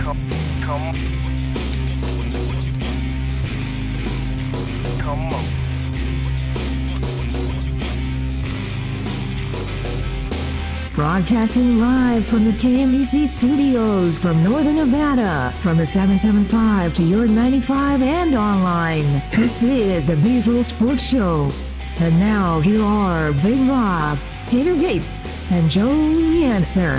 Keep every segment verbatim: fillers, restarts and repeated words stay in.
Come, come, come on. Broadcasting live from the K M B C studios from Northern Nevada, from the seven seventy-five to your ninety-five and online. This is the Biggest Little Sports Show. And now, here are Big Rob, Gator Gates, and Joe Yancer.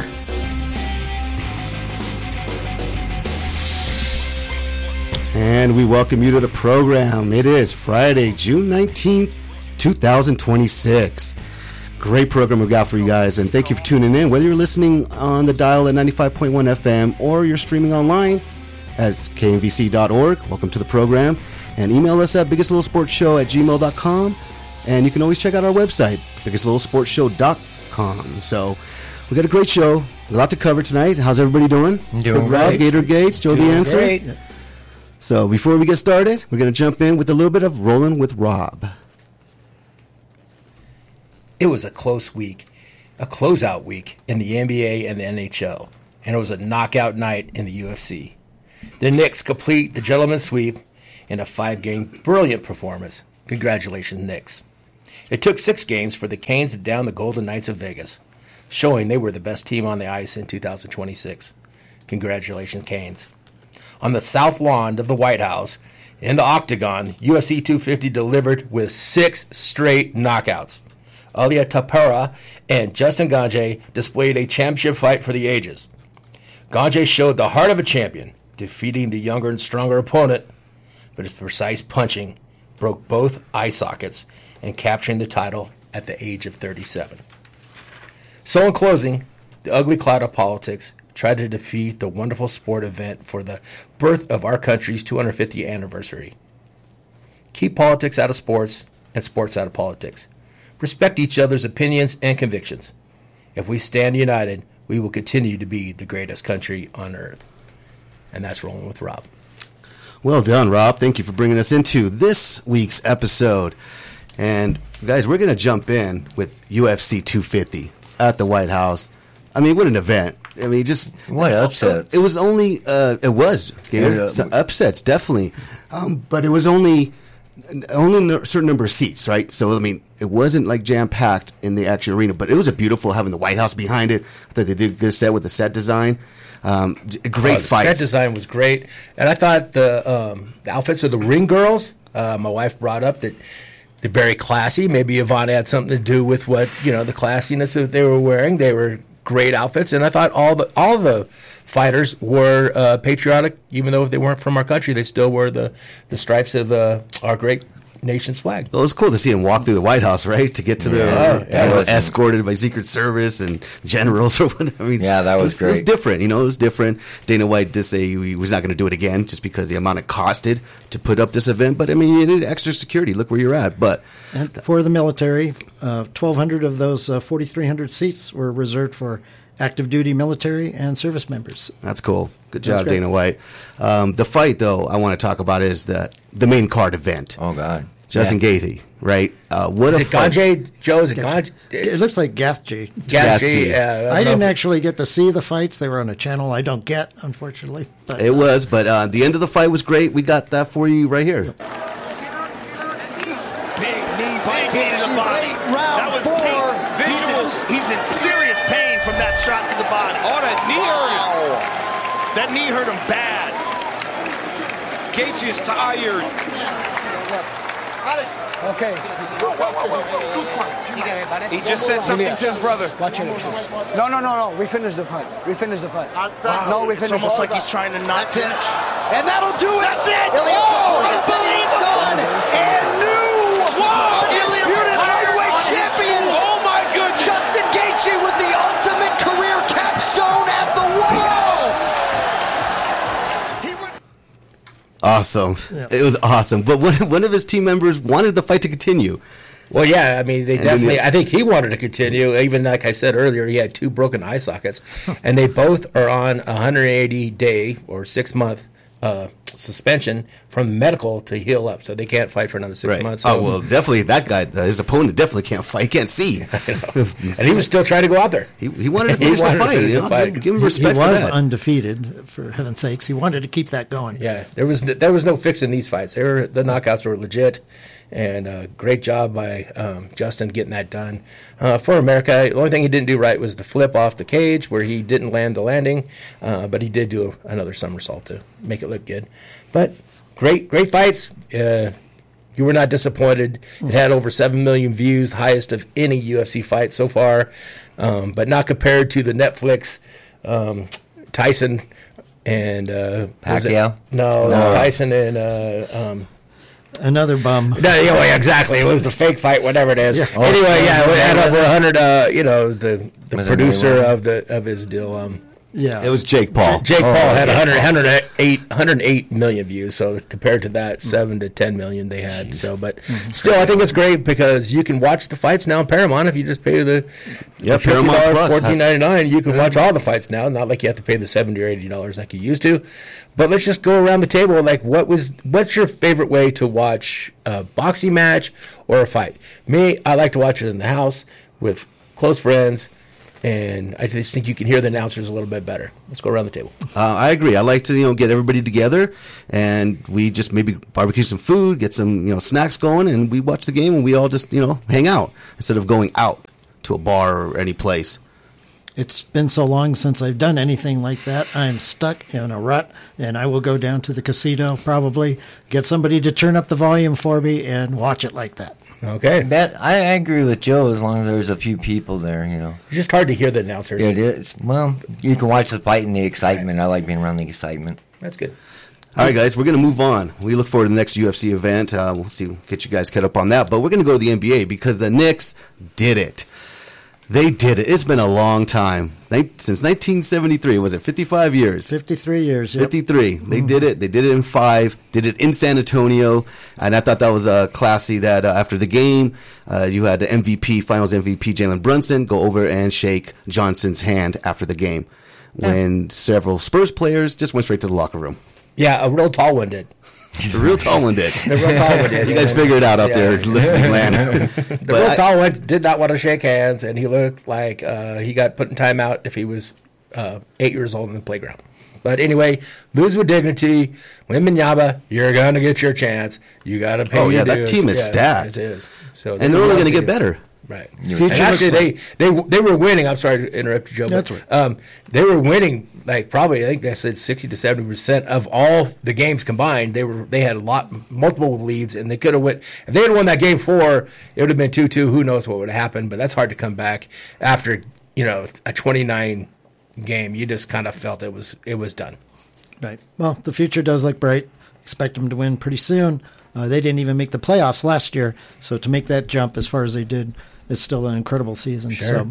And we welcome you to the program. It is Friday, June nineteenth, twenty twenty-six. Great program we've got for you guys, and thank you for tuning in. Whether you're listening on the dial at ninety-five point one F M or you're streaming online at K M V C dot org, welcome to the program. And email us at biggest little sports show at gmail dot com. And you can always check out our website, biggest little sports show dot com. So we got a great show, a lot to cover tonight. How's everybody doing? Doing Big great. Rob, Gator Gates, Joe the Answer. Great. So before we get started, we're going to jump in with a little bit of Rolling with Rob. It was a close week, a closeout week in the N B A and the N H L, and it was a knockout night in the U F C. The Knicks complete the gentleman's sweep in a five-game brilliant performance. Congratulations, Knicks. It took six games for the Canes to down the Golden Knights of Vegas, showing they were the best team on the ice in two thousand twenty-six. Congratulations, Canes. On the South Lawn of the White House, in the Octagon, U F C two fifty delivered with six straight knockouts. Ilia Topuria and Justin Gaethje displayed a championship fight for the ages. Gaethje showed the heart of a champion, defeating the younger and stronger opponent, but his precise punching broke both eye sockets and capturing the title at the age of thirty-seven. So in closing, the ugly cloud of politics tried to defeat the wonderful sport event for the birth of our country's two hundred fiftieth anniversary. Keep politics out of sports and sports out of politics. Respect each other's opinions and convictions. If we stand united, we will continue to be the greatest country on earth. And that's Rolling with Rob. Well done, Rob. Thank you for bringing us into this week's episode. And guys, we're going to jump in with U F C two fifty at the White House. I mean, what an event. I mean, just what upsets. It was only, uh, it was, Gator, Yeah, so upsets, definitely. Um, but it was only, only a certain number of seats, right? So, I mean, it wasn't like jam-packed in the actual arena, but it was a beautiful having the White House behind it. I thought they did a good set with the set design. Um, great uh, the fights. Set design was great. And I thought the, um, the outfits of the ring girls, uh, my wife brought up that they're very classy. Maybe Yvonne had something to do with what, you know, the classiness that they were wearing. They were great outfits, and I thought all the all the fighters were uh, patriotic, even though if they weren't from our country, they still wore the, the stripes of uh, our great nation's flag. Well, it was cool to see him walk through the White House, right, to get to the Yeah, uh, yeah, you know, was- escorted by Secret Service and generals or whatever. I mean, Yeah, that was it was, It was great. different, you know, it was different. Dana White did say he was not going to do it again just because the amount it costed to put up this event. But I mean, you need extra security. Look where you're at. But And for the military, uh, twelve hundred of those uh, forty-three hundred seats were reserved for active duty military and service members. that's cool. Good That's job, great. Dana White. Um, the fight, though, I want to talk about is the the main card event. Oh, God. Justin Gaethje, right? Uh, what Is a it fight. Gaethje? Joe, is it Gaethje? It looks like Gaethje. Gaethje, Gaethje. uh, I don't didn't know if- actually get to see the fights. They were on a channel I don't get, unfortunately. But, It was, but uh, the end of the fight was great. We got that for you right here. Big knee by Gaethje to the body. That was four. He's in, he's in serious pain from that shot to the body. Oh, that knee hurt him. That knee hurt him bad. Gaethje is tired. Okay. He just said something to his brother. Watch it, choose. No, no, no, no. We finished the fight. We finished the fight. No, we It's finished almost the like fight. he's trying to not That's it. finish. And that'll do it. That's it. Oh, Unbelievable. And new undisputed heavyweight champion. Oh my goodness. Justin Gaethje with the ultimate career capstone at the White House. Awesome. It was awesome. But one, one of his team members wanted the fight to continue. Well, yeah, I mean, they And then definitely, the- I think he wanted to continue. Even like I said earlier, he had two broken eye sockets, and they both are on a one hundred eighty day or six month uh, suspension from medical to heal up, so they can't fight for another six Right. months. So. Oh, well, definitely that guy, uh, his opponent definitely can't fight. He can't see. And he was still trying to go out there. He, he wanted to He finish the wanted to fight. finish You the know, fight. Give, give him He respect was for that. undefeated, for heaven's sakes. He wanted to keep that going. Yeah, there was there was no fixing these fights. They were the knockouts were legit, and uh, great job by um, Justin getting that done uh, for America. The only thing he didn't do right was the flip off the cage, where he didn't land the landing, uh, but he did do another somersault to make it look good. But great, great fights. Uh, you were not disappointed. It had over seven million views, the highest of any U F C fight so far, um, but not compared to the Netflix um, Tyson and uh, was it- Pacquiao? No, it was Tyson and uh, um, Another bum. no, yeah, well, exactly. It was the fake fight, whatever it is. Yeah. Anyway, yeah, we had over a hundred. Uh, you know, the the Was it producer Mayweather? of the of his deal. Um, Yeah. It was Jake Paul. Jake Oh, Paul had yeah. one hundred, one hundred eight, one hundred eight million views. So compared to that, seven to ten million they had. So, but still, I think it's great because you can watch the fights now on Paramount if you just pay the Yeah, Paramount Plus has- fourteen ninety nine. You can watch all the fights now. Not like you have to pay the seventy or eighty dollars like you used to. But let's just go around the table. Like, what was what's your favorite way to watch a boxing match or a fight? Me, I like to watch it in the house with close friends. And I just think you can hear the announcers a little bit better. Let's go around the table. Uh, I agree. I like to you know get everybody together, and we just maybe barbecue some food, get some you know snacks going, and we watch the game, and we all just you know hang out instead of going out to a bar or any place. It's been so long since I've done anything like that. I'm stuck in a rut, and I will go down to the casino, probably get somebody to turn up the volume for me and watch it like that. Okay. That I, I agree with Joe as long as there's a few people there, you know. It's just hard to hear the announcers. Yeah, it is. Well, you can watch the fight and the excitement. I like being around the excitement. That's good. All right, guys, we're going to move on. We look forward to the next U F C event. Uh, we'll see, get you guys caught up on that. But we're going to go to the N B A because the Knicks did it. They did it. It's been a long time. Nin- Since nineteen seventy-three, was it fifty-five years? fifty-three years. Yep. fifty-three. They did it. They did it in five. Did it in San Antonio. And I thought that was uh, classy that uh, after the game, uh, you had the M V P, finals M V P, Jalen Brunson, go over and shake Johnson's hand after the game. When several Spurs players just went straight to the locker room. Yeah, a real tall one did. The real tall one did. The real tall one did. You guys figure it out out Yeah. there listening land. The But real I- tall one did not want to shake hands, and he looked like uh, he got put in timeout if he was uh, eight years old in the playground. But anyway, lose with dignity. Wembanyama, you're going to get your chance. You got to pay Oh, yeah, your that dues. team is Yeah, stacked. It is. So And they're only going to get better. Right. Future And actually, looks they, they they were winning. I'm sorry to interrupt you, Joe. That's but, right. um, they were winning like probably I think I said sixty to seventy percent of all the games combined. They were they had a lot multiple leads, and they could have went. If they had won that game four, it would have been two two. Who knows what would have happened? But that's hard to come back after you know a twenty-nine game. You just kind of felt it was it was done. Right. Well, the future does look bright. Expect them to win pretty soon. Uh, they didn't even make the playoffs last year, so to make that jump as far as they did is still an incredible season. Sure. So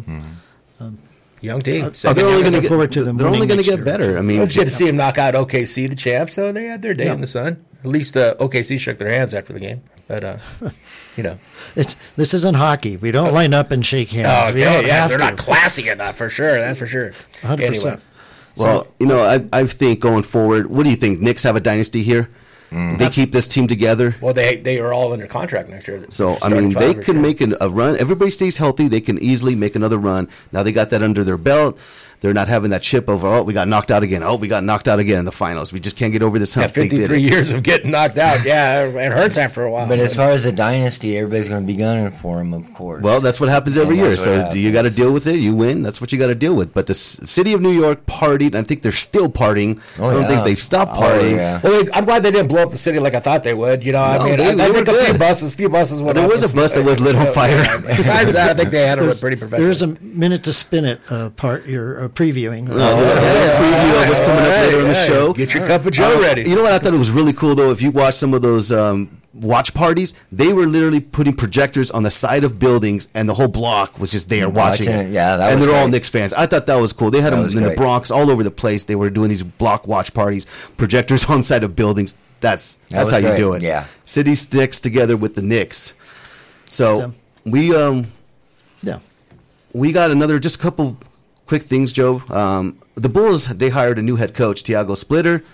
Young team. Uh, Oh, they're only going to Look get. forward to them They're only winning going to next get year. better. I mean, It's good to see them knock out O K C, the champ. So they had their day Yeah. in the sun. At least uh, O K C shook their hands after the game. But uh, you know, it's this isn't hockey. We don't line up and shake hands. oh, we okay, don't yeah, have they're to. not classy enough for sure. That's for sure. one hundred percent. Anyway. Well, you know, I, I think going forward, what do you think? Knicks have a dynasty here. They keep this team together. Well, they they are all under contract next year. So, I Starting mean, five they for can sure. make an, a run. Everybody stays healthy. They can easily make another run. Now they got that under their belt. They're not having that chip over, oh, we got knocked out again. Oh, we got knocked out again in the finals. We just can't get over this Yeah, hump. They did fifty-three it. years of getting knocked out. Yeah, it hurts after a while. But as far as the dynasty, everybody's going to be gunning for him, of course. Well, that's what happens every Yeah, year. that's So what you got to happens. deal with it. You win. That's what you got to deal with. But the c- city of New York partied. I think they're still partying. Oh, I don't yeah. think they've stopped Oh, partying. yeah. well, they, I'm glad they didn't blow up the city like I thought they would. You know, I No, mean, they- I, they I were think a few good. buses, few buses went There up was and a bus that was lit on so, fire. yeah, Besides that, I think they handled it There's- pretty professional. There is a minute to spin it uh, part you're uh, previewing. A little preview of what's coming up later in the show. Get your cup of Joe Uh, ready. You know what? I thought it was really cool though. If you watch some of those um, watch parties, they were literally putting projectors on the side of buildings, and the whole block was just there watching, Watching it. it, yeah, that and was they're all great. Knicks fans. I thought that was cool. They had That them was in the great. Bronx, all over the place. They were doing these block watch parties, projectors on side of buildings. That's That that's was how you great, do it. yeah. City sticks together with the Knicks. So Yeah. we um Yeah. we got another, just a couple quick things, Joe. Um, the Bulls, they hired a new head coach, Thiago Splitter.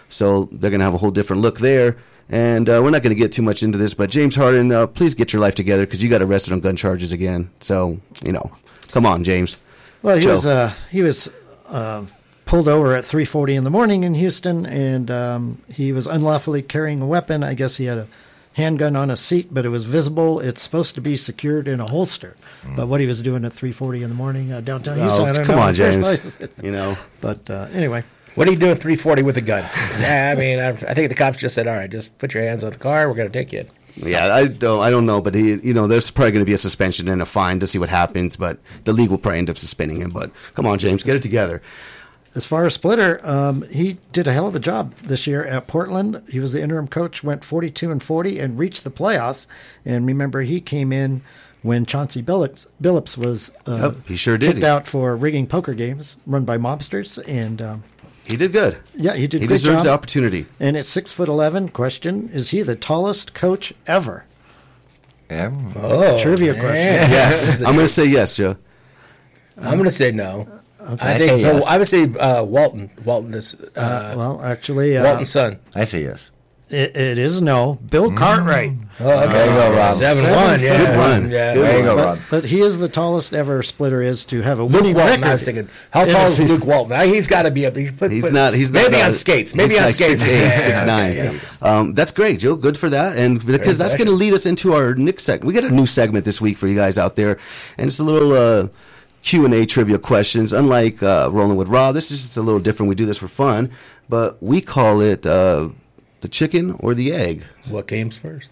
So they're going to have a whole different look there. And uh, we're not going to get too much into this, but James Harden, uh, please get your life together because you got arrested on gun charges again. So, you know, come on, James. Well, he Joe. was uh, he was uh, pulled over at three forty in the morning in Houston, and um, he was unlawfully carrying a weapon. I guess he had a handgun on a seat, but it was visible. It's supposed to be secured in a holster. Mm. But what he was doing at three forty in the morning uh, downtown oh, Houston, I don't come know. on, James. You know. But uh, anyway. What are you doing three forty with a gun? Yeah, I mean, I, I think the cops just said, all right, just put your hands on the car. We're going to take you in. Yeah, I don't, I don't know, but he, you know, there's probably going to be a suspension and a fine to see what happens, but the league will probably end up suspending him. But come on, James, get it together. As far as Splitter, um, he did a hell of a job this year at Portland. He was the interim coach, went forty-two and forty, and reached the playoffs. And remember, he came in when Chauncey Billups, Billups was uh, yep, he sure did. kicked out for rigging poker games run by mobsters, and um, he did good. Yeah, he did. He great deserves job. the opportunity. And at six foot eleven, question: is he the tallest coach ever? Yeah. Oh, trivia man. question. Yes, I'm going to say yes, Joe. I'm going to say no. Okay. I I think say no, yes. I would say uh, Walton. Walton is uh, Uh, well, actually, uh, Walton's son. I say yes. it, it is no. Bill Cartwright. Oh, okay. There you go, Rob. Seven, Seven one. foot Yeah. Good run. Yeah. Good There you go, But, Rob. but he is the tallest ever Splitter is to have a Luke winning Walton. record. I was thinking, how Yeah, tall is he's- Luke Walton? Now, he's got to be up. He's, put, He's put- not. He's not. maybe uh, on skates. Maybe he's on like skates. Six eight, Yeah, six yeah, nine. yeah. Um, that's great, Joe. Good for that, and because that's going to lead us into our next segment. We got a new segment this week for you guys out there, and it's a little uh, Q and A trivia questions. Unlike uh, Rolling with Rob, this is just a little different. We do this for fun, but we call it uh, the chicken or the egg. What game's first?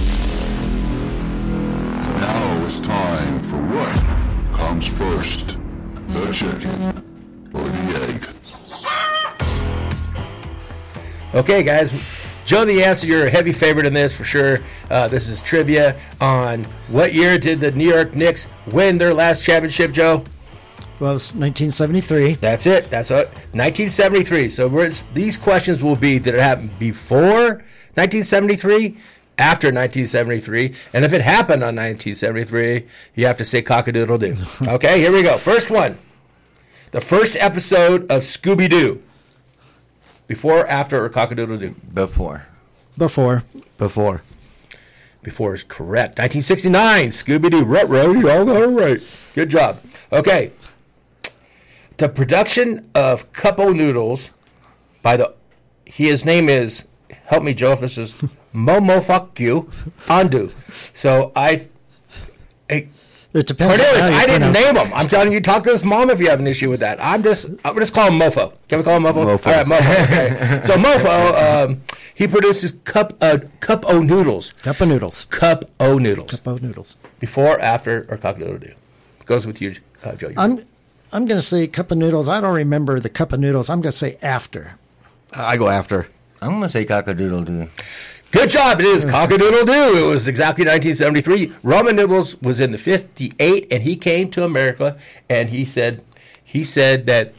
Now it's time for what comes first, the chicken or the egg. Okay, guys. Joe the Answer, you're a heavy favorite in this for sure. Uh, this is trivia on what year did the New York Knicks win their last championship, Joe? Well, it's nineteen seventy-three. That's it. That's what nineteen seventy-three. So we're, these questions will be: did it happen before nineteen seventy-three? After nineteen seventy-three? And if it happened on nineteen seventy-three, you have to say cock-a-doodle-doo. Okay, here we go. First one: the first episode of Scooby-Doo. Before, after, or cock-a-doodle-doo? Before. Before. Before. Before is correct. nineteen sixty-nine, Scooby-Doo. Right, right, you all got it right. Good job. Okay. The production of Cup O' Noodles by the, his name is, help me, Joe, if this is Momo Fuck You, Andu. So I, hey, It depends. Cornelius, on how you I didn't pronounce name him. I'm telling you, talk to his mom if you have an issue with that. I'm just, I'm just call him Mofo. Can we call him Mofo? Mofo. All right, Mofo. Okay. So Mofo, um, he produces Cup uh, Cup O' Noodles. Cup of noodles. Cup O' Noodles. Cup of noodles. Before, after, or cock-a-doodle-doo? Goes with you, uh, Joe. I'm I'm going to say cup of noodles. I don't remember the cup of noodles. I'm going to say after. I go after. I'm going to say cock-a-doodle-doo. Good job. It is cock-a-doodle-doo. It was exactly nineteen seventy-three. Ramen Nibbles was in the fifty-eight, and he came to America, and he said, he said that,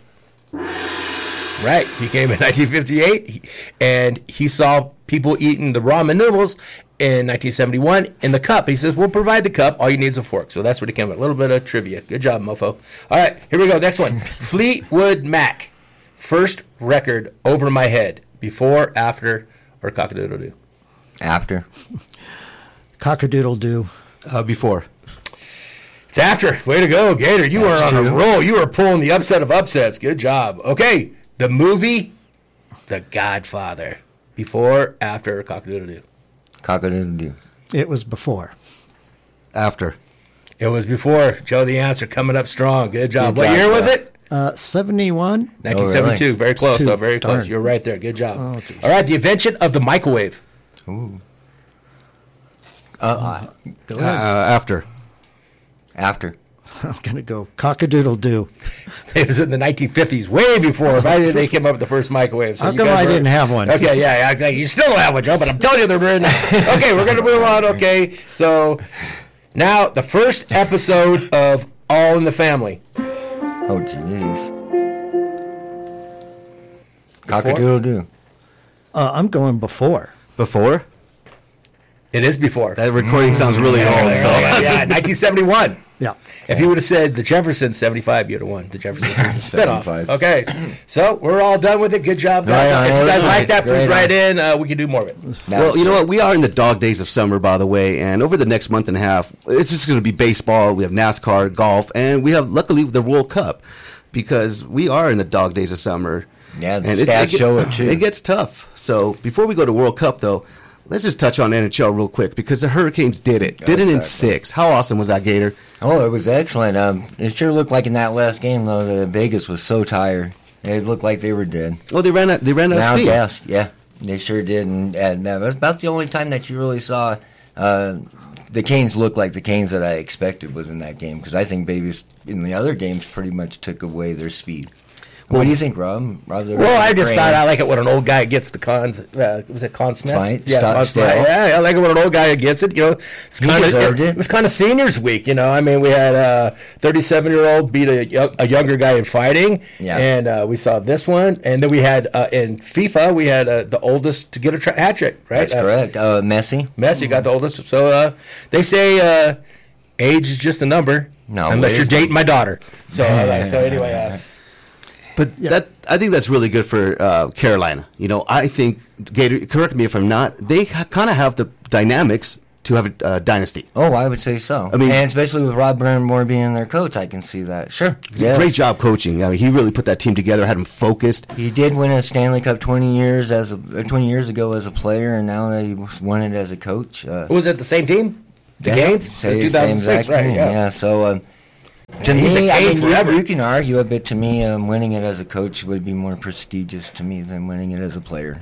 right, he came in nineteen fifty-eight, and he saw people eating the ramen noodles in nineteen seventy-one in the cup. He says, we'll provide the cup. All you need is a fork. So that's what it came with. A little bit of trivia. Good job, mofo. All right, here we go. Next one. Fleetwood Mac. First record, Over My Head. Before, after, or cock-a-doodle-doo? After. Cock-a-doodle-doo. Uh, before. It's after. Way to go, Gator. You were on a roll. You were pulling the upset of upsets. Good job. Okay, the movie, The Godfather. Before, after, cock-a-doodle-doo? Cock-a-doodle-doo. It was before. After. It was before. Joe the Answer coming up strong. Good job. Good What job, year was Joe. it? Uh, seventy-one. nineteen seventy-two. Oh, really? Very close, It's though. too Very close. darn. You're right there. Good job. Oh, geez. All right, the invention of the microwave. Ooh. Uh, Go Uh, ahead. after. after. I'm going to go cock-a-doodle-doo. It was in the nineteen fifties, way before. If I did, they came up with the first microwave. So How you come guys I were- didn't have one? Okay, yeah, yeah. You still don't have one, Joe, but I'm telling you they're in. Okay, we're going to move on. Okay, so now the first episode of All in the Family. Oh, jeez. Cock-a-doodle-doo. Uh, I'm going before. Before? It is before. That recording sounds really old. So. yeah, yeah, nineteen seventy-one. Yeah. If you would have said the Jeffersons seventy-five, you'd have won. The Jeffersons was a spinoff. Okay. So we're all done with it. Good job, guys. Right, if you guys right, like that, please right write on. in. Uh, we can do more of it. Well, you know what? We are in the dog days of summer, by the way, and over the next month and a half, it's just going to be baseball. We have NASCAR, golf, and we have, luckily, the World Cup, because we are in the dog days of summer. Yeah, the and it's- stats it get- show it, too. It gets tough. So before we go to World Cup, though, let's just touch on N H L real quick, because the Hurricanes did it. Did it in Exactly. six. How awesome was that, Gator? Oh, it was excellent. Um, it sure looked like in that last game, though, that Vegas was so tired. It looked like they were dead. Oh, they ran out, they ran out of Now steam. gassed, yeah. They sure did. And, and that was about the only time that you really saw uh, the Canes look like the Canes that I expected was in that game, because I think Vegas in the other games pretty much took away their speed. What do you think, Rob? Rob the Well, I just Brain. thought I like it when an old guy gets the cons. Uh, was it Conn Smith? Smite, Yeah, Stop Conn still. Smith. Yeah, I like it when an old guy gets it. You know, it's He kind of deserved it, it. it was kind of seniors week. You know, I mean, we had a thirty-seven-year-old beat a, yo- a younger guy in fighting, Yeah. and uh, we saw this one, and then we had uh, in FIFA we had uh, the oldest to get a tra- hat trick. Right, That's Uh, correct. Uh, Messi. Messi got the oldest. So uh, they say uh, age is just a number, No, unless it you're isn't. dating my daughter. So uh, so anyway. Uh, But that I think that's really good for uh, Carolina. You know, I think, Gator, correct me if I'm not, they ha- kind of have the dynamics to have a uh, dynasty. Oh, I would say so. I mean- and especially with Rob Burnmore being their coach, I can see that. Sure. Yes. Great job coaching. I mean, he really put that team together, had them focused. He did win a Stanley Cup twenty years as a, uh, twenty years ago as a player, and now he won it as a coach. Uh, was it the same team? The yeah, Canes? say- two same thousand six, exact right? team, Yeah. yeah. So um, to He's me, a I Cane mean, you, forever. you can argue a bit. To me, um, winning it as a coach would be more prestigious to me than winning it as a player.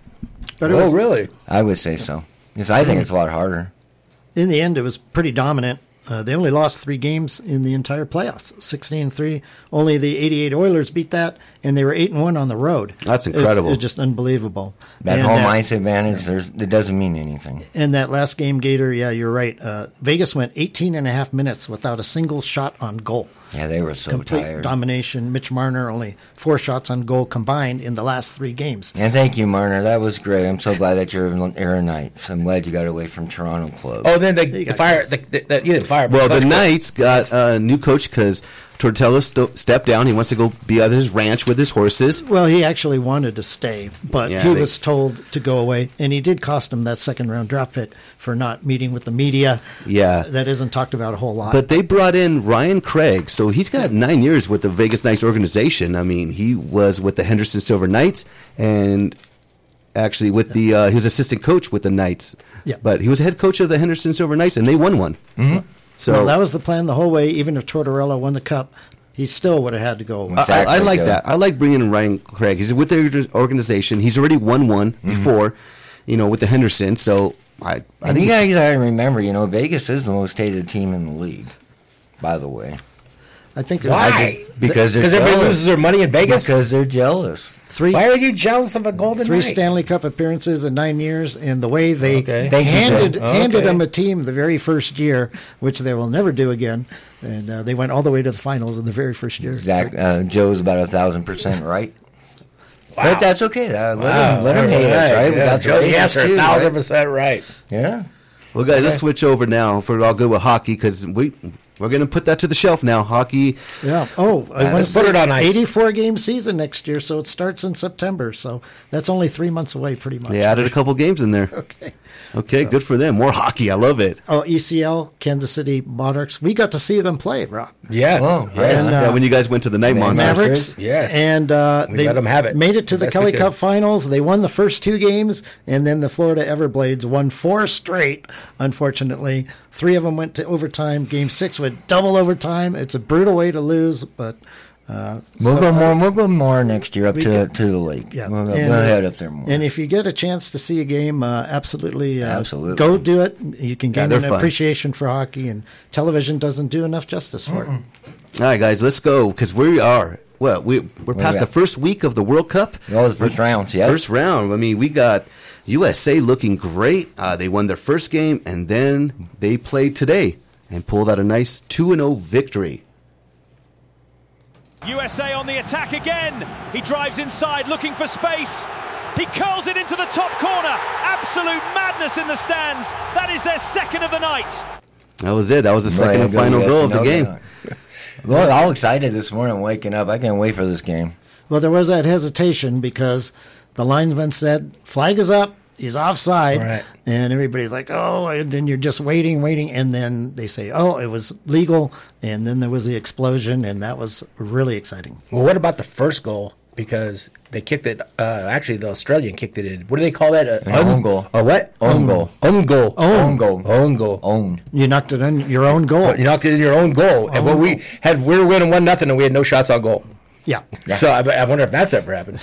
But it Oh, was, really? I would say so, because I think it's a lot harder. in the end, it was pretty dominant. Uh, they only lost three games in the entire playoffs, sixteen three. Only the eighty-eight Oilers beat that, and they were eight and one on the road. That's It- incredible. It was just unbelievable. That And home that- ice advantage, there's, it doesn't mean anything. And that last game, Gator, yeah, you're right. Uh, Vegas went eighteen and a half minutes without a single shot on goal. Yeah, they were so Complete tired. domination. Mitch Marner only four shots on goal combined in the last three games. And thank you, Marner. That was great. I'm so glad that you're you're a Knights. I'm glad you got away from Toronto Club. Oh, then the, You the got fire. kids. The, the, the, you didn't fire. but Well, the that's good. Knights got a new coach because Tortello st- stepped down. He wants to go be at his ranch with his horses. Well, he actually wanted to stay, but Yeah, he they- was told to go away, and he did cost him that second round draft pick for not meeting with the media. Yeah. That isn't talked about a whole lot. But they brought in Ryan Craig, so he's got nine years with the Vegas Knights organization. I mean, he was with the Henderson Silver Knights, and actually with the uh, he was assistant coach with the Knights. Yeah. But he was head coach of the Henderson Silver Knights, and they won one. Mm-hmm. So well, that was the plan the whole way. Even if Tortorella won the cup, he still would have had to go away. I, I, I Exactly, like Joe. that. I like bringing in Ryan Craig. He's with the organization. He's already won one Mm-hmm. before, you know, with the Henderson. So I, I And think you he's- guys got to remember, you know, Vegas is the most hated team in the league, by the way. I think it's Why? Because they're Because everybody jealous. loses their money in Vegas. Because they're jealous. three Why are you jealous of a Golden three Knight? Stanley Cup appearances in nine years, and the way they Okay. Thank you, handed Joe. handed Okay. them a team the very first year, which they will never do again, and uh, they went all the way to the finals in the very first year. Exactly. Uh, Joe's about a thousand percent right. Wow. But that's okay. Uh, let Wow, him, let him all hate us, right? Yeah, That's Joe, what the he answer, too, a thousand right? percent right. Yeah. Well, guys, let's switch over now. For all good with hockey, because we we're going to put that to the shelf now. Hockey. Yeah. Oh, I want let's to put it on ice. eighty-four game season next year, so it starts in September. So that's only three months away, pretty much. They added a couple games in there. Okay. Okay, So- good for them. More hockey. I love it. Oh, E C L, Kansas City Monarchs. We got to see them play, Rob. Yeah. Oh, yes. And, uh, yeah, when you guys went to the Night Monsters. Mavericks. Yes. And uh, We they let 'em have it. made it to the Best Kelly we Cup could. finals. They won the first two games, and then the Florida Everblades won four straight, unfortunately. Three of them went to overtime. Game six went double overtime. It's a brutal way to lose, but... Uh, We'll so- go more. We'll go more next year up We to could- to the lake. Yeah, We'll, go- and, we'll uh, head up there more. And if you get a chance to see a game, uh, absolutely, uh, Absolutely. go do it. You can Yeah, gain they're an fun. appreciation for hockey, and television doesn't do enough justice for it. All right, guys, let's go because we are well. We we're past we the at? first week of the World Cup. oh, the first rounds, yeah. First round. I mean, we got U S A looking great. Uh, they won their first game, and then they played today and pulled out a nice two and zero victory. U S A on the attack again. He drives inside looking for space. He curls it into the top corner. Absolute madness in the stands. That is their second of the night. That was it. That was the second Right, and final yes, goal of the no game. doubt. Well, all excited this morning waking up. I can't wait for this game. Well, there was that hesitation because the linesman said, flag is up, he's offside. Right. And everybody's like, oh, and then you're just waiting, waiting. And then they say, oh, it was legal. And then there was the explosion, and that was really exciting. Well, what about the first goal? Because they kicked it, uh, actually, the Australian kicked it in. What do they call that? An own goal. A what? Own goal. Own goal. Own goal. Own goal. Own. You knocked it in your own goal. You knocked it in your own goal. And when we had, we were winning one nothing, and we had no shots on goal. Yeah. Yeah. So I, I wonder if that's ever happened.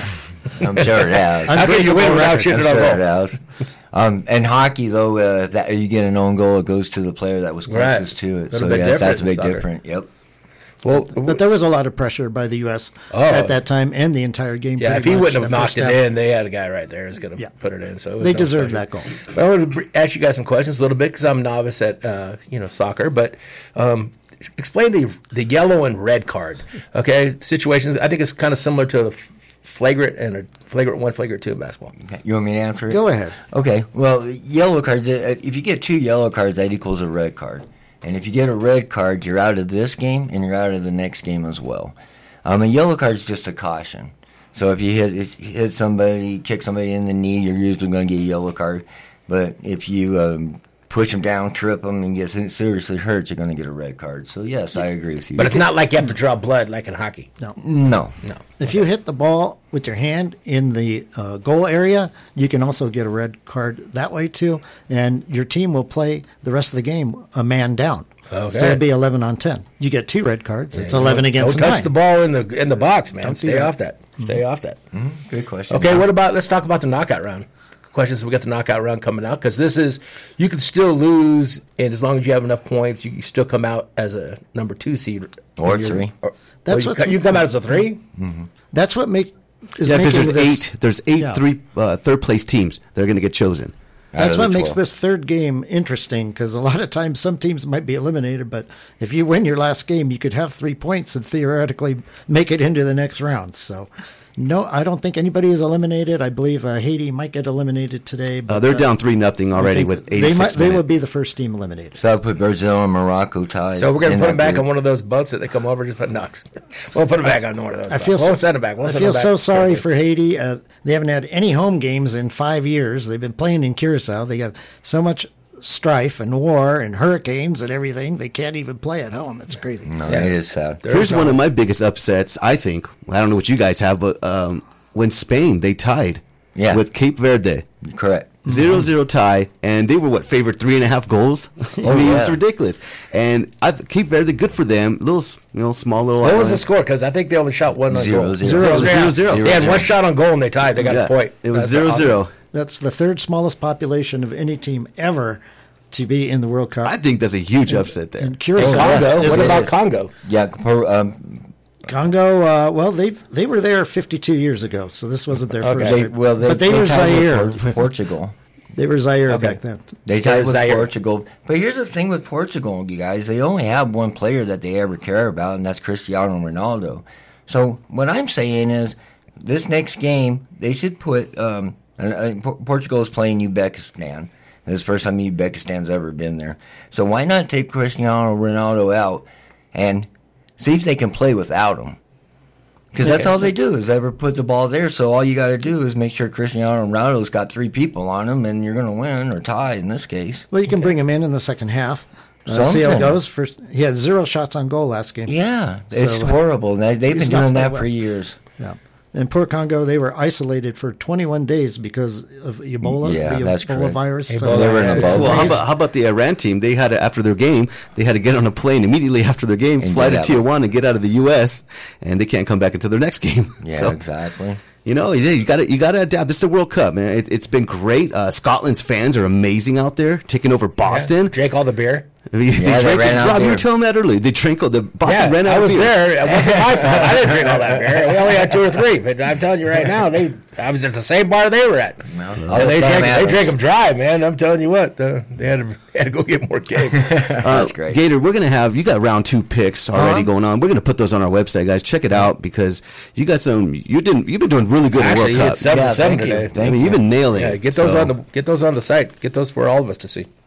I'm sure it has. How can you win without I'm shooting sure it on it goal? has. Um, in hockey, though, uh, that you get an own goal, it goes to the player that was closest Right. to it. Little So bit yes, that's a different big in soccer. difference. Yep. Well, But there was a lot of pressure by the U S Oh. at that time and the entire game. yeah, if pretty he much, wouldn't have the knocked first it half. in, they had a guy right there who's going to Yeah. put it in. So it was They no deserved pressure. that goal. Well, I want to ask you guys some questions a little bit because I'm a novice at uh, you know soccer, but um, explain the the yellow and red card. Okay, situations. I think it's kind of similar to the f- flagrant and a flagrant one, flagrant two in basketball. You want me to answer it? Go ahead. Okay. Well, yellow cards, uh, if you get two yellow cards, that equals a red card. And if you get a red card, you're out of this game and you're out of the next game as well. Um, a yellow card is just a caution. So if you hit, if you hit somebody, kick somebody in the knee, you're usually going to get a yellow card. But if you um, push them down, trip them, and get seriously hurt, you're going to get a red card. So, yes, I agree with you. But it's not like you have to draw blood like in hockey. No. No. No. If you hit the ball with your hand in the uh, goal area, you can also get a red card that way too. And your team will play the rest of the game a man down. Okay. So it'd be eleven on ten. You get two red cards. It's eleven Don't- against Don't touch nine. the ball in the in the box, man. Don't do Stay that. off that. Stay off that. Mm-hmm. Good question. Okay, what about, let's talk about the knockout round. Questions, we got the knockout round coming out because this is, you can still lose, and as long as you have enough points, you can still come out as a number two seed. Or You're- three. Or, That's or you, what's- co- you come out as a three? That's what make, is Yeah, because making there's this, eight. There's eight Yeah. three uh, third place teams that are going to get chosen. Out That's of what the makes twelve. this third game interesting because a lot of times some teams might be eliminated, but if you win your last game, you could have three points and theoretically make it into the next round. So, no, I don't think anybody is eliminated. I believe uh, Haiti might get eliminated today. But, Uh, they're uh, down three nothing I already think with they eighty-six might, they minutes. will be the first team eliminated. So I put Brazil and Morocco tied. So we're going to in put that them back group. on one of those boats that they come over. Just put no, we'll put them back on one of those. I feel boats. We'll so, send them back. We'll I send feel them so back. sorry for Haiti. Uh, they haven't had any home games in five years. They've been playing in Curacao. They have so much strife and war and hurricanes and everything. They can't even play at home. It's crazy. No, Yeah. it is sad. There's Here's no- one of my biggest upsets, I think. I don't know what you guys have, but um, when Spain, they tied Yeah. with Cape Verde. Correct. Zero zero tie, and they were what favored three and a half goals. I Oh, mean, yeah. it's ridiculous. And I th- Cape Verde, good for them. Little, you know, small little. What was the island. score? Because I think they only shot one on Zero, goal. zero. Zero, zero, zero, zero. They had Zero, one zero. shot on goal and they tied. They got Yeah, a point. it was That's zero awesome. zero. That's the third smallest population of any team ever to be in the World Cup. I think that's a huge upset there. And And Curacao, Congo. is What it- about Congo? Yeah, per- um, Congo? Uh, well, they they were there fifty-two years ago, so this wasn't their Okay. first. they, well, they, but they, were tied with Zaire. Por- Portugal. They were Zaire Okay. back then. They So tied is with Zaire- Portugal. But here's the thing with Portugal, you guys. They only have one player that they ever care about, and that's Cristiano Ronaldo. So what I'm saying is this next game, they should put um, – uh, Por- Portugal is playing Uzbekistan. This is the first time Uzbekistan's ever been there. So why not take Cristiano Ronaldo out and see if they can play without him? Because that's all they do is ever put the ball there. So all you got to do is make sure Cristiano Ronaldo's got three people on him, and you're going to win or tie in this case. Well, you can bring him in in the second half. Uh, see how it Something. goes. First, he had zero shots on goal last game. Yeah, it's So, uh, horrible. They, they've he's been not doing playing that well. for years. Yeah. In poor Congo, they were isolated for twenty-one days because of Ebola, Yeah, the that's Ebola correct. virus. Ebola, They were in a it's- bubble. Well, how it's- about, how about the Iran team? They had to, after their game, they had to get on a plane immediately after their game, And fly to get out. Tijuana, and get out of the U S, and they can't come back until their next game. Yeah, So, exactly. you know, yeah, you got to you got to adapt. This is the World Cup, man. It, it's been great. Uh, Scotland's fans are amazing out there, taking over Boston. Drink all the beer. I mean, Yeah, they drank, ran out Rob, you there. were telling me that earlier. They drink all the Boston Yeah, ran out I of was beer. there. It wasn't my fault. I didn't drink all that beer. We only had two or three. But I'm telling you right now, they I was at the same bar they were at. All And they the Sam drank, they Adams. drank them dry, man. I'm telling you what, uh, they had to, they had to go get more cake. That's great. Gator, we're gonna have you got round two picks already Uh-huh. going on. We're gonna put those on our website, guys. Check it out because you got some. You didn't. You've been doing really good Actually, in you World hit Cup. seven Yeah, for seven thank you. today. Thank I mean, you've been nailing. Yeah, it. get those So, on the get those on the site. Get those for all of us to see.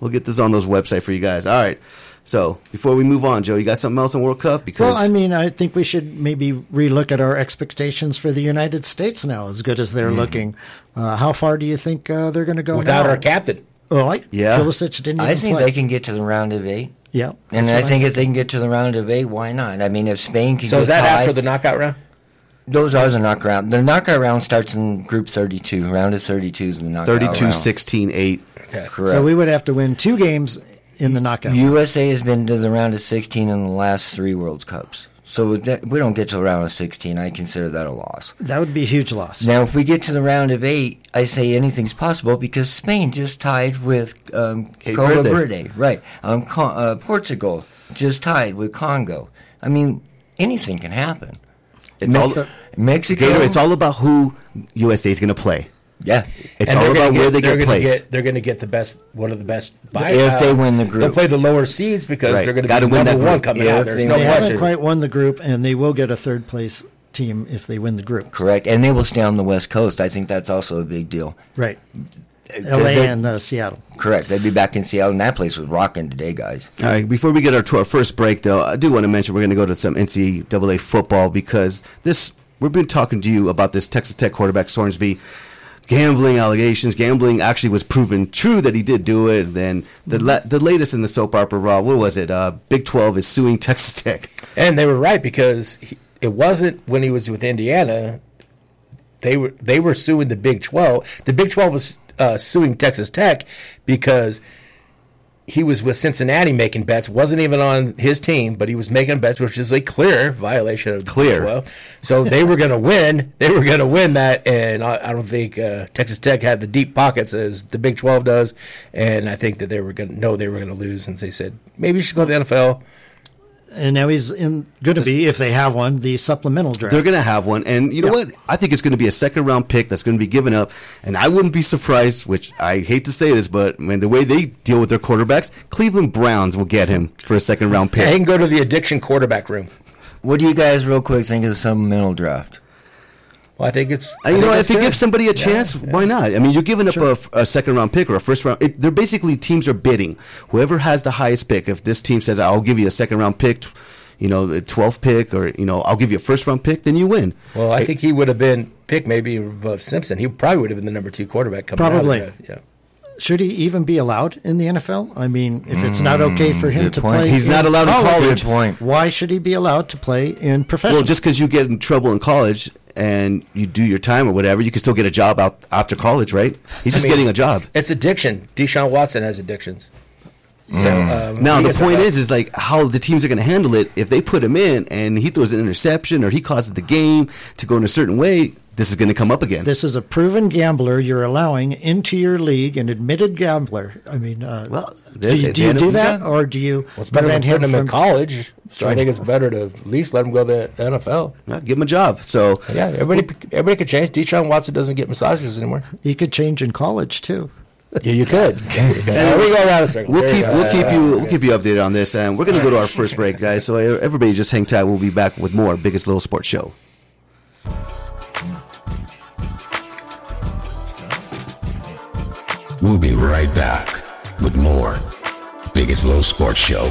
We'll get this on those website for you guys. All right. So before we move on, Joe, you got something else on World Cup? Because well, I mean, I think we should maybe relook at our expectations for the United States now, as good as they're mm. looking. Uh, how far do you think uh, they're going to go without now? our captain? Oh, I, yeah. Pulisic didn't even I think play. they can get to the round of eight. Yeah. And I think if they can get to the round of eight, why not? I mean, if Spain can so get is that tied, after the knockout round? Those are the knockout round. The knockout round starts in Group thirty-two. Round of thirty-two is the knockout thirty-two, round. sixteen, eight. Okay. Correct. So we would have to win two games in the knockout. U S A has been to the round of sixteen in the last three World Cups. So if that, we don't get to the round of sixteen, I consider that a loss. That would be a huge loss. Now, if we get to the round of eight, I say anything's possible because Spain just tied with um, Cabo Verde. Right. Um, Con- uh, Portugal just tied with Congo. I mean, anything can happen. It's Me- all Mexico. Gator, it's all about who U S A is going to play. Yeah, it's and all about get, where they get get placed. Get, they're going to get the best, one of the best. By, if uh, they win the group, they'll play the lower seeds because right. they're going to Gotta be win number that one group. coming yeah, out. There's they no haven't question. quite won the group, and they will get a third place team if they win the group. Correct, and they will stay on the West Coast. I think that's also a big deal. Right. L A and uh, Seattle. Correct. They'd be back in Seattle, and that place was rocking today, guys. All right, before we get our, to our first break, though, I do want to mention we're going to go to some N C double A football because this we've been talking to you about this Texas Tech quarterback, Sorensby, gambling allegations. Gambling actually was proven true that he did do it. Then the la- the latest in the soap opera, Raw, what was it? Uh, Big twelve is suing Texas Tech. And they were right because he, it wasn't when he was with Indiana. They were they were suing the Big twelve. The Big twelve was uh, suing Texas Tech because he was with Cincinnati making bets. Wasn't even on his team, but he was making bets, which is a clear violation of the Clear. Big twelve. So they were going to win. They were going to win that, and I, I don't think uh, Texas Tech had the deep pockets as the Big twelve does. And I think that they were going to know they were going to lose, and they said maybe you should go to the N F L. And now he's in going to be, if they have one, the supplemental draft. They're going to have one. And you know Yeah. what? I think it's going to be a second round pick that's going to be given up. And I wouldn't be surprised, which I hate to say this, but man, the way they deal with their quarterbacks, Cleveland Browns will get him for a second round pick. Yeah, he can go to the addiction quarterback room. What do you guys, real quick, think of the supplemental draft? Well, I think it's. Uh, you know, think if it's you good. give somebody a chance, Yeah, yeah. why not? I mean, you're giving up Sure. a, a second round pick or a first round. It, they're basically teams are bidding. Whoever has the highest pick. If this team says, "I'll give you a second round pick," t- you know, a twelfth pick, or you know, I'll give you a first round pick, then you win. Well, I think he would have been picked maybe above Simpson. He probably would have been the number two quarterback coming Probably. out of the, yeah. Should he even be allowed in the N F L? I mean, if it's not okay for him good to point. play, He's not allowed in college. Good point. Why should he be allowed to play in professional? Well, just because you get in trouble in college and you do your time or whatever, you can still get a job out after college, right? He's I just mean, getting a job. It's addiction. Deshaun Watson has addictions. So, um, Now he the gets point the- is, is like how the teams are going to handle it. If they put him in and he throws an interception or he causes the game to go in a certain way, this is going to come up again. This is a proven gambler you're allowing into your league, an admitted gambler. I mean, uh, Well, do you, at do, the you end do of- that, or do you Well, it's better than prevent him putting him from in college. So I think it's better to at least let him go to the N F L. Yeah, give him a job. So Yeah, everybody everybody could change. Deshaun Watson doesn't get massages anymore. He could change in college too. Yeah, you could. Yeah, we go around a circle. we'll There you keep go. we'll keep Uh, you we'll keep you updated on this, and we're going to go to our first break, guys. So everybody just hang tight. We'll be back with more Biggest Little Sports Show. We'll be right back with more Biggest Little Sports Show.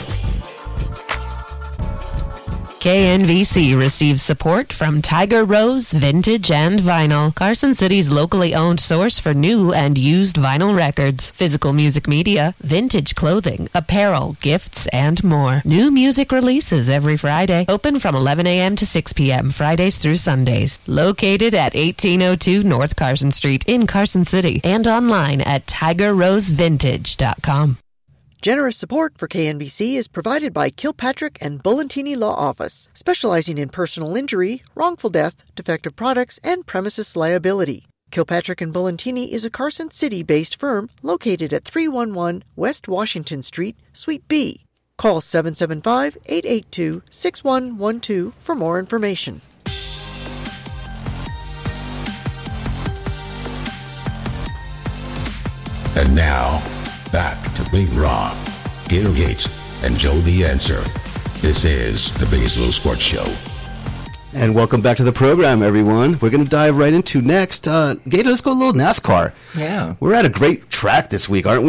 K N V C receives support from Tiger Rose Vintage and Vinyl, Carson City's locally owned source for new and used vinyl records, physical music media, vintage clothing, apparel, gifts, and more. New music releases every Friday, open from eleven a.m. to six p.m. Fridays through Sundays. Located at eighteen oh two North Carson Street in Carson City and online at tiger rose vintage dot com. Generous support for K N B C is provided by Kilpatrick and Bullantini Law Office, specializing in personal injury, wrongful death, defective products, and premises liability. Kilpatrick and Bullantini is a Carson City-based firm located at three one one West Washington Street, Suite B. Call seven seven five, eight eight two, six one one two for more information. And now, back to Big Rob, Gator Gates, and Joe the Answer. This is the Biggest Little Sports Show. And welcome back to the program, everyone. We're going to dive right into next. Uh, Gator, let's go a little NASCAR. Yeah. We're at a great track this week, aren't we?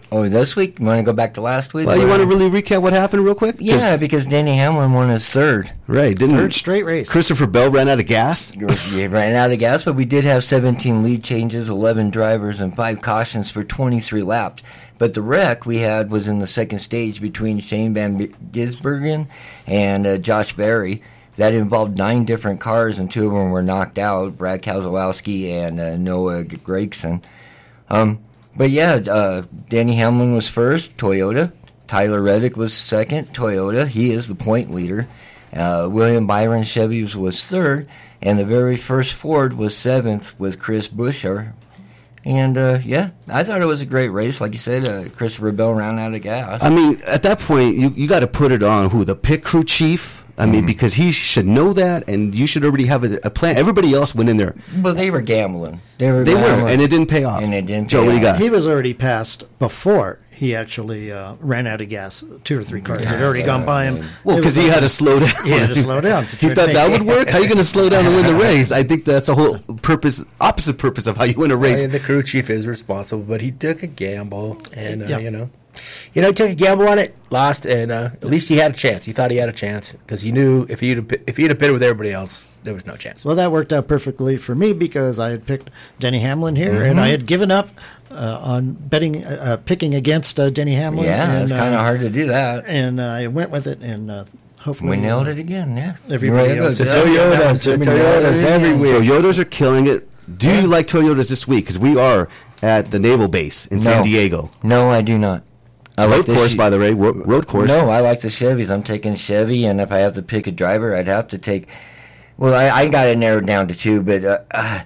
Oh, this week? You want to go back to last week? Well, you want to really recap what happened real quick? Yeah, because Denny Hamlin won his third. Right. Didn't Third straight race. Christopher Bell ran out of gas? He ran out of gas, but we did have seventeen lead changes, eleven drivers, and five cautions for twenty-three laps. But the wreck we had was in the second stage between Shane Van Gisbergen and uh, Josh Berry. That involved nine different cars, and two of them were knocked out, Brad Keselowski and uh, Noah Gragson. Um... But yeah, uh, Denny Hamlin was first, Toyota. Tyler Reddick was second, Toyota. He is the point leader. Uh, William Byron Chevy was third. And the very first Ford was seventh with Chris Buescher. And, uh, yeah, I thought it was a great race. Like you said, uh, Christopher Bell ran out of gas. I mean, at that point, you, you got to put it on who? The pit crew chief? I mean, mm-hmm. because he should know that, and you should already have a, a plan. Everybody else went in there. Well, they were gambling. They were They gambling. were, and it didn't pay off. And it didn't Joe, pay what do you off. got? He was already passed before he actually uh, ran out of gas. Two or three cars had already gone by him. Well, because he had to slow down. He had to slow down. To He try to thought take- that would work? How are you going to slow down to win the race? I think that's a whole purpose, opposite purpose of how you win a race. I mean, the crew chief is responsible, but he took a gamble, and uh, Yeah. you know, you know, he took a gamble on it, lost, and uh, at least he had a chance. He thought he had a chance because he knew if he'd have, if he'd have pitted with everybody else, there was no chance. Well, that worked out perfectly for me because I had picked Denny Hamlin here, Mm-hmm. and I had given up uh, on betting, uh, uh, picking against uh, Denny Hamlin. Yeah, and, it's kind of uh, hard to do that. And uh, I went with it, and uh, hopefully We nailed it again, yeah. Everybody Right, else good. is Toyota, Yeah, so we Toyotas nailed it every again. week. Toyotas are killing it. Do you like Toyotas this week? Because we are at the Naval Base in San No. Diego. No, I do not. I Road like the course, Che- by the way. Road, road course. No, I like the Chevys. I'm taking Chevy, and if I have to pick a driver, I'd have to take. Well, I, I got it narrowed down to two, but uh, uh,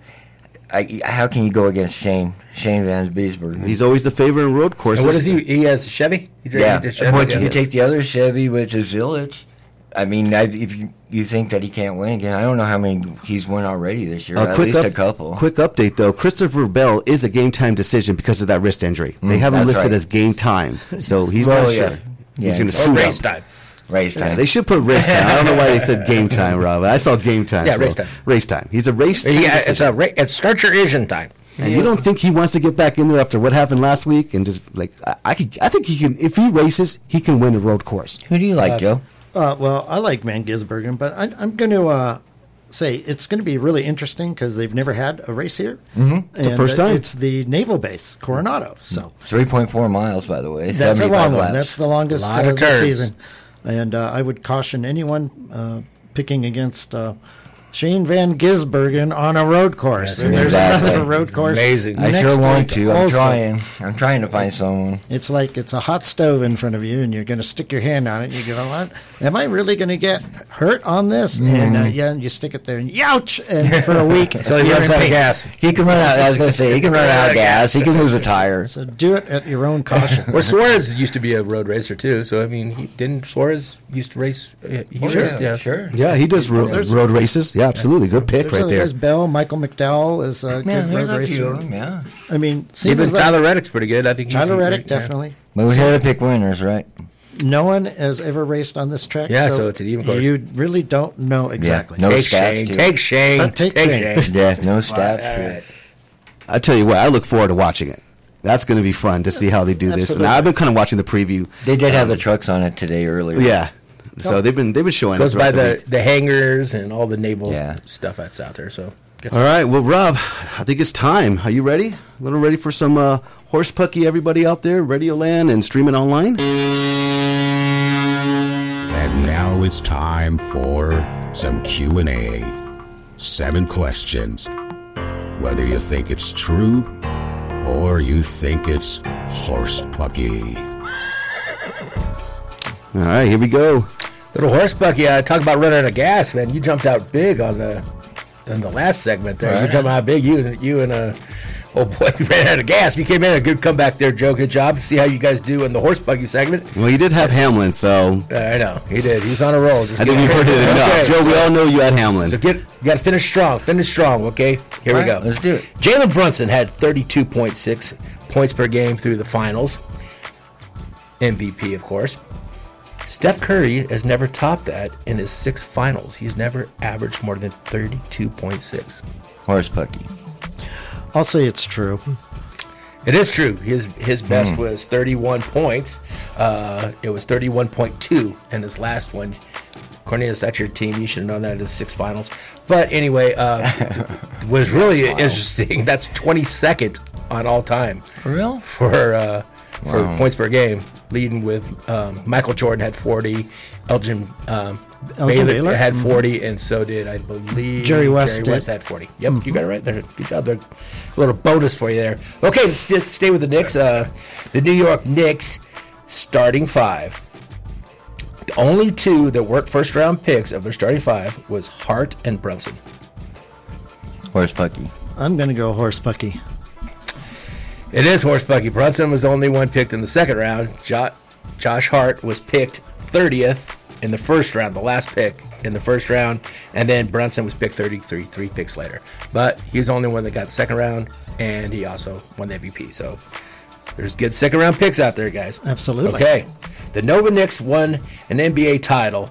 I, how can you go against Shane Shane Van Gisbergen? He's always the favorite in road courses. And what is he? He has a Chevy. He dri- Yeah, he did Chevy, but yeah. you take the other Chevy, which is Zilich. I mean, I, if you, you think that he can't win again, I don't know how many he's won already this year. Uh, at quick least up- a couple. Quick update, though. Christopher Bell is a game time decision because of that wrist injury. They Mm, have him that's listed right. as game time, so he's Well, not yeah. sure. Yeah, He's going to or sue Or race them. time. Race time. Yeah, they should put race time. I don't know why they said game time, Rob. I saw game time. Yeah, so race time. Race time. He's a race time. Yeah, it's decision. a ra- it's start your engine time. And you don't think he wants to get back in there after what happened last week and just like I, I could I think he can if he races he can win a road course. Who do you like, Joe? Uh, well, I like Van Gisbergen, but I, I'm going to uh, say it's going to be really interesting because they've never had a race here. Mhm. And the first uh, time. It's the Naval Base, Coronado. So three point four miles, by the way. that's a seventy-five long one. laps. That's the longest Lot uh, of this turns. season. And uh, I would caution anyone uh, picking against uh, Shane Van Gisbergen on a road course. Yes, There's exactly. another road course. Amazing. I next sure want week to. I'm also. trying. I'm trying to find someone. It's like it's a hot stove in front of you, and you're going to stick your hand on it. And you go, "What? Am I really going to get hurt on this?" Mm-hmm. And uh, yeah, and you stick it there, and youch, and for a week Until he you're runs in out of pain. gas. He can run out. I was going to say he can run out of gas. He can lose a tire. So do it at your own caution. Well, Suarez used to be a road racer too, so I mean, he, didn't Suarez used to race? Uh, he Oh, raced, yeah, sure. Yeah, he does ro- There's- road races. Yeah, absolutely. Good pick There's right other there. guys, Bell, Michael McDowell is a Yeah, good there's road a few racer. of them. Yeah, I mean, seems Even as though Tyler Reddick's pretty good. I think he's Tyler a Reddick great- yeah. definitely. but we're here to pick winners, right? No one has ever raced on this track. Yeah, so it's an even course. You really don't know exactly. No Take stats Shane, to it. take Shane, Uh, take take Shane. Shane. Yeah, no stats All to right. it. I tell you what, I look forward to watching it. That's going to be fun to see how they do this. And Absolutely. I've been kind of watching the preview. They did have the trucks on it today earlier. Yeah, so they've been they've been showing Goes up by throughout the, week. the hangars and all the naval Yeah. stuff that's out there. So gets All right, well, Rob, I think it's time. Are you ready? A little ready for some uh, horse pucky? Everybody out there, Radioland and streaming online. And now it's time for some Q and A. Seven questions. Whether you think it's true or you think it's horse pucky. All right, here we go. Little horse bucky. I talk about running out of gas, man. You jumped out big on the on the last segment there. You Right. jumped out big. You you and uh oh boy, you ran out of gas. You came in a good comeback there, Joe. Good job. See how you guys do in the horse buggy segment. Well, you did have Hamlin, so Uh, I know he did. He's on a roll. Just I think get- we've heard it enough. Okay. Joe, we all know you had Hamlin. So get you got to finish strong. Finish strong. Okay. Here we All go. right, let's do it. Jalen Brunson had thirty-two point six points per game through the finals. M V P, of course. Steph Curry has never topped that in his six finals. He's never averaged more than thirty-two point six. Horse pucky. I'll say it's true. It is true. His his best Mm. was thirty-one points. Uh, it was thirty-one point two in his last one. Cornelius, that's your team. You should have known that. It is six finals. But anyway, uh, was really Wow. interesting. That's twenty-second on all time. For real? For, uh, for Wow. points per game, leading with um, Michael Jordan had forty. Elgin, um, Elgin Baylor, Baylor? had Mhm. forty, and so did, I believe, Jerry West Jerry did. West had forty. Yep, Mhm. you got it right there. Good job there. A little bonus for you there. Okay, let's st- stay with the Knicks. Uh, the New York Knicks starting five. The only two that weren't first round picks of their starting five was Hart and Brunson. Horse Pucky. I'm going to go Horse Pucky. It is Horse Bucky. Brunson was the only one picked in the second round. Jo- Josh Hart was picked thirtieth in the first round, the last pick in the first round, and then Brunson was picked thirty-three, three picks later. But he was the only one that got the second round, and he also won the M V P. So there's good second round picks out there, guys. Absolutely. Okay. The Nova Knicks won an N B A title.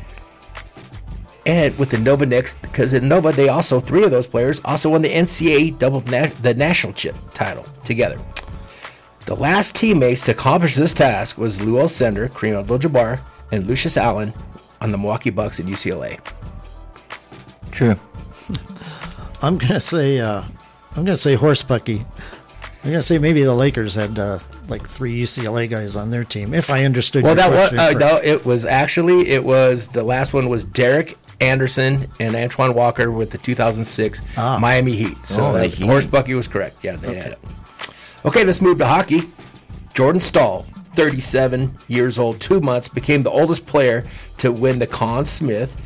And with the Nova Knicks, because in Nova, they also, three of those players also won the N C A A double na- the national chip title together. The last teammates to accomplish this task was Lou Alcindor, Kareem Abdul-Jabbar, and Lucius Allen on the Milwaukee Bucks and U C L A. True. I'm going to say uh, I'm going to say Horse Pucky. I'm going to say maybe the Lakers had uh, like three U C L A guys on their team, if I understood Well, your that was, question uh, correctly. no, it was actually, it was, the last one was Derek Anderson and Antoine Walker with the two thousand six Ah. Miami Heat. So Oh, the uh, Heat. Horse Bucky was correct. Yeah, they Okay. had it. Okay, let's move to hockey. Jordan Stahl, thirty-seven years old, two months, became the oldest player to win the Conn Smythe